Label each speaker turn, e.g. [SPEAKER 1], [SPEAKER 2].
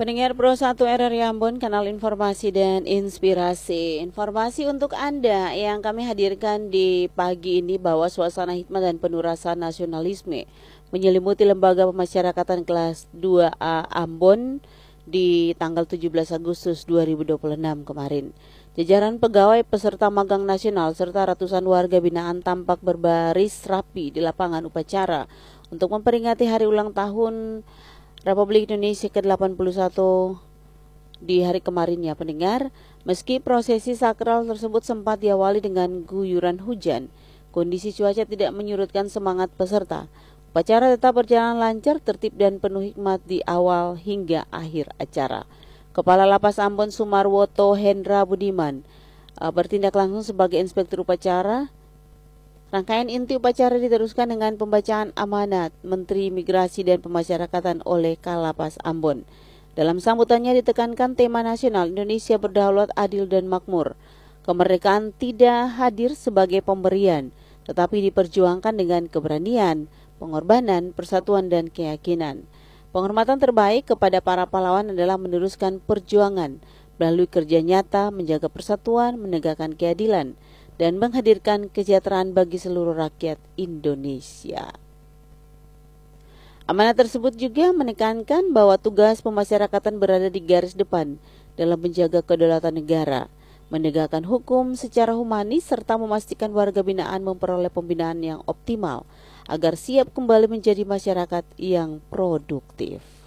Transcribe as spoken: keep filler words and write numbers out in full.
[SPEAKER 1] Pendengar Pro satu R R I Ambon, kanal informasi dan inspirasi. Informasi untuk Anda yang kami hadirkan di pagi ini bahwa suasana hikmat dan penuh rasa nasionalisme menyelimuti Lembaga Pemasyarakatan kelas dua A Ambon di tanggal tujuh belas Agustus dua ribu dua puluh enam kemarin. Jajaran pegawai peserta magang nasional serta ratusan warga binaan tampak berbaris rapi di lapangan upacara untuk memperingati hari ulang tahun Republik Indonesia ke delapan puluh satu di hari kemarin ya pendengar. Meski prosesi sakral tersebut sempat diawali dengan guyuran hujan, kondisi cuaca tidak menyurutkan semangat peserta. Upacara tetap berjalan lancar, tertib dan penuh hikmat di awal hingga akhir acara. Kepala Lapas Ambon Sumarwoto Hendra Budiman uh, bertindak langsung sebagai inspektur upacara. Rangkaian inti upacara diteruskan dengan pembacaan amanat Menteri Migrasi dan Pemasyarakatan oleh Kalapas Ambon. Dalam sambutannya ditekankan tema nasional Indonesia berdaulat, adil dan makmur. Kemerdekaan tidak hadir sebagai pemberian, tetapi diperjuangkan dengan keberanian, pengorbanan, persatuan dan keyakinan. Penghormatan terbaik kepada para pahlawan adalah meneruskan perjuangan melalui kerja nyata, menjaga persatuan, menegakkan keadilan, dan menghadirkan kesejahteraan bagi seluruh rakyat Indonesia. Amanat tersebut juga menekankan bahwa tugas pemasyarakatan berada di garis depan dalam menjaga kedaulatan negara, menegakkan hukum secara humanis, serta memastikan warga binaan memperoleh pembinaan yang optimal agar siap kembali menjadi masyarakat yang produktif.